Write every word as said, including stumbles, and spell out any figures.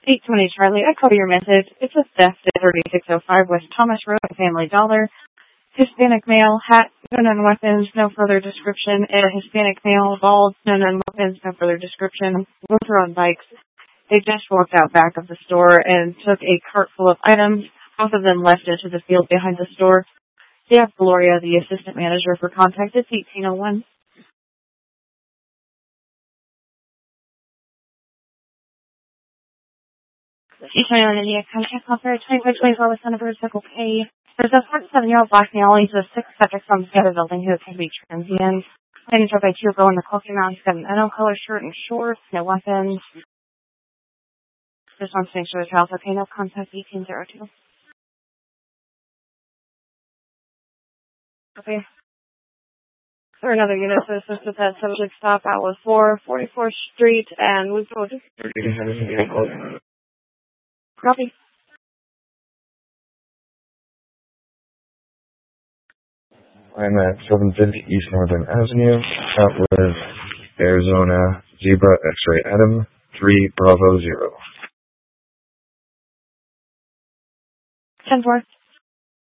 eight twenty Charlie, I copy your message. It's a theft at thirty-six oh five West Thomas Road, Family Dollar. Hispanic male, hat, no known weapons, no further description. A Hispanic male, bald, no known weapons, no further description. Both are on bikes. They just walked out back of the store and took a cart full of items. Both of them left into the field behind the store. They have Gloria, the assistant manager, for contact. It's eighteen oh one. She's trying on India contact offer twenty-five twenty-four with Senator Circle K. There's a forty-seven-year-old black male. He's a six subject from the other building who can be transient. Planning to by two girl in the cloaking mount. He's got an N O color shirt and shorts, no weapons. Just wants to make sure the child's okay. No contact eighteen oh two. Okay. Or another unit to assist with that subject stop. That was four forty-fourth Street and Loop Road. Copy. I'm at seven fifty East Northern Avenue, out with Arizona Zebra X-Ray Adam, three Bravo zero. ten four.